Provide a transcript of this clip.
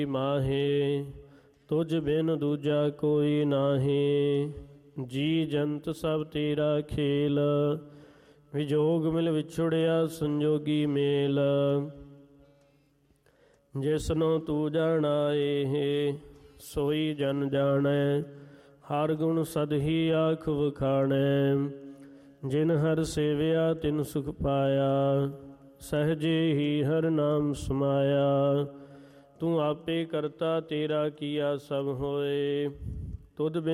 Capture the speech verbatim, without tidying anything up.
ਮਾਹੇ ਤੁਝ ਬਿਨ ਦੂਜਾ ਕੋਈ ਨਾਹੀ। ਜੀ ਜੰਤ ਸਭ ਤੇਰਾ ਖੇਲ ਵਿਜੋਗ ਮਿਲ ਵਿਛੁੜਿਆ ਸੰਜੋਗੀ ਮੇਲ। ਜਿਸਨੂੰ ਤੂੰ ਜਾਣਾਏ ਸੋਈ ਜਨ ਜਾਣੈ ਹਰ ਗੁਣ ਸਦਹੀ ਆਖ ਵਖਾਣੈ। ਜਿਨ ਹਰ ਸੇਵਿਆ ਤਿਨ ਸੁਖ ਪਾਇਆ ਸਹਜੇ ਹੀ ਹਰ ਨਾਮ ਸਮਾਇਆ। ਤੂੰ ਆਪੇ ਕਰਤਾ ਤੇਰਾ ਕੀਆ ਸਭ ਹੋਏ ਤੁਧ ਬਿਨ